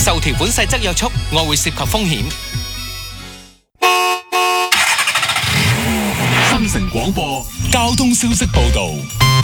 受條款細則約束，外匯涉及風險。 新城廣播交通消息報道。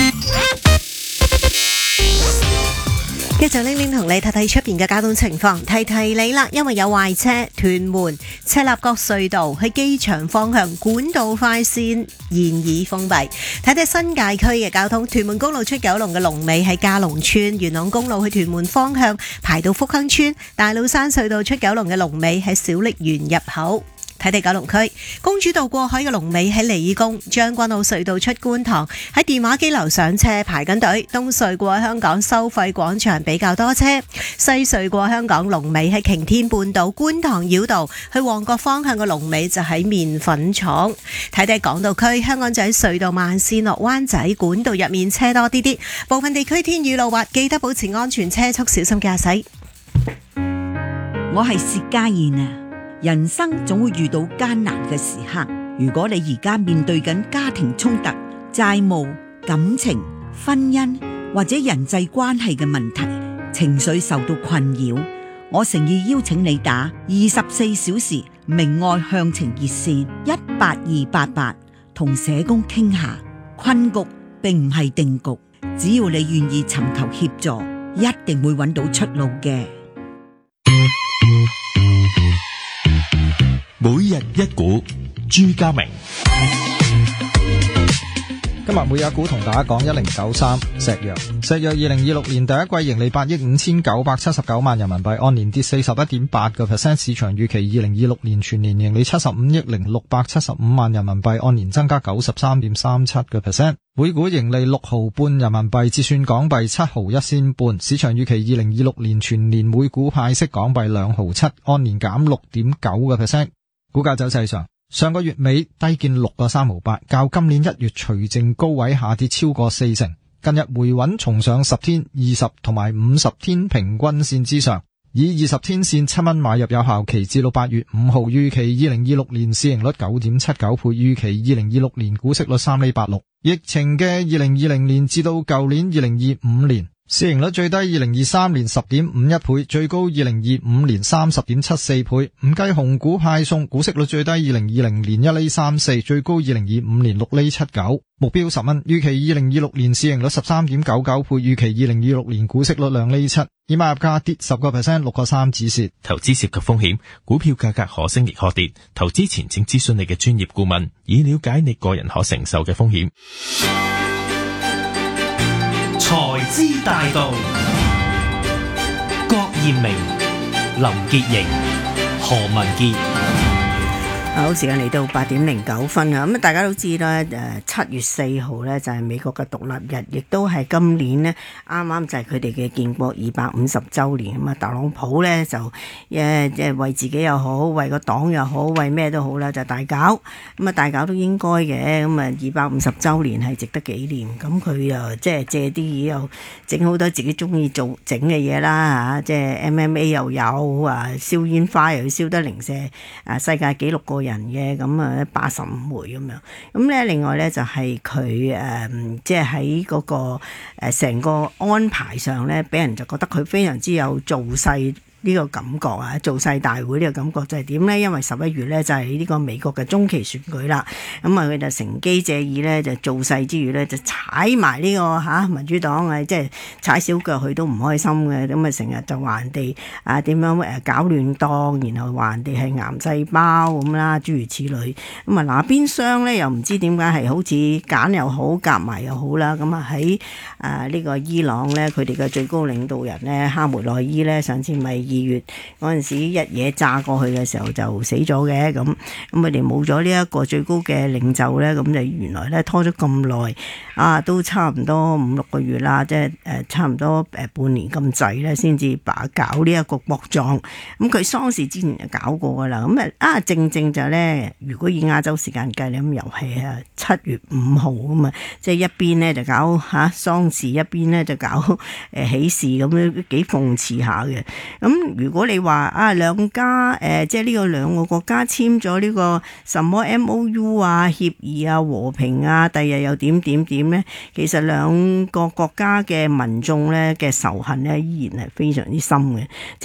繼續拎拎同你睇睇出邊嘅交通情況，提你啦，因為有壞車，屯門赤鱲角隧道去機場方向管道快線現已封閉。睇睇新界區嘅交通，屯門公路出九龍嘅龍尾喺嘉龍村，元朗公路去屯門方向排到福亨村，大老山隧道出九龍嘅龍尾喺小瀝源入口。睇睇九龍區公主道過海嘅龍尾喺理工，將軍澳隧道出觀塘喺電話機樓上車排緊隊，東隧過香港收費廣場比較多車，西隧過香港龍尾喺擎天半島，觀塘繞道去旺角方向嘅龍尾就喺麵粉廠。睇睇港島區香港仔隧道慢線落灣仔管道入面車多啲，部分地區天雨路滑，記得保持安全車速，小心駕駛。 我係薛家燕啊！人生總會遇到艱難嘅時刻，如果你而家面對緊家庭衝突、債務、感情、婚姻或者人際關係嘅問題，情緒受到困擾，我誠意邀請你打24小時明愛向晴熱線18288，同社工傾下。困局並唔係定局，只要你願意尋求協助，一定會揾到出路嘅。 每日一股，朱家明。 今日每日一股同大家講1093石藥2026年第一季盈利8億5979萬人民幣，按年跌41.8%，市場預期2026年全年盈利75億0675萬人民幣，按年增加93.37%，每股盈利6毫半人民幣，折算港幣7毫1仙半，市場預期2026年全年每股派息港幣2毫7，按年減6.9%。股價走勢上，上個月尾低見6個3毫8，較今年1月除淨高位下跌超過40%，近日回穩重上10天、20同埋50天平均線之上，以20天線7蚊買入有效期至到8月5號，預期2026年市盈率9.79倍，預期2026年股息率3厘86。疫情嘅2020年至到舊年2025年，市盈率最低2023年 10.51 倍，最高2025年 30.74 倍。唔計紅股派送，股息率最低2020年1厘34，最高2025年6厘79，目標10蚊。預期2026年市盈率 13.99 倍，預期2026年股息率2厘7。以買入價跌10%，6個3止蝕。 投資涉及風險，股票價格可升亦可跌。投資前請諮詢你嘅專業顧問，以了解你個人可承受嘅風險。 財資大道，郭艷明、林潔瑩、何文傑。 好，時間嚟到8點09分啊！咁大家都知啦，7月4號咧就係美國嘅獨立日，亦都係今年呢啱啱就係佢哋嘅建國250週年咁啊！特朗普咧就為自己又好，為個黨又好，為咩都好啦，就大搞咁啊！大搞都應該嘅，咁啊250週年係值得紀念，咁佢又即係借啲嘢又整好多自己中意做整嘅嘢啦嚇，即係 MMA 又有啊，燒煙花又要燒得零舍世界紀錄個人嘅咁啊85枚咁樣，咁咧另外咧就係佢即係喺嗰個成個安排上咧，俾人就覺得佢非常之有造勢呢個感覺啊，造勢大會呢個感覺就係點呢？因為11月呢，就係呢個美國嘅中期選舉啦，咁啊佢就乘機借意呢，就造勢之餘呢，就踩埋呢個民主黨啊，即係踩小腳佢都唔開心嘅，咁啊成日就話人哋啊點樣搞亂檔，然後話人哋係癌細胞咁啦，諸如此類。咁啊嗱邊廂呢，又唔知點解係好似揀又好夾埋又好啦，咁啊喺呢個伊朗呢，佢哋嘅最高領導人呢，哈梅內伊呢，上次咪2月嗰陣時一嘢炸過去嘅時候就死咗嘅，咁佢哋冇咗呢一個最高嘅領袖咧，咁就原來咧拖咗咁耐都差唔多5-6個月啦，即係差唔多半年咁滯咧，先至搞呢一個國葬。咁佢喪事之前就搞過噶啦，咁正正就咧，如果以亞洲時間計咧，咁又係7月5號啊嘛，即係一邊咧就搞喪事，一邊咧就搞喜事，咁樣幾諷刺下嘅。咁如果你話兩家即係呢個兩個國家簽咗呢個什麼 MOU 協議和平第日又點咧，其實兩個國家嘅民眾咧嘅仇恨咧依然係非常之深嘅。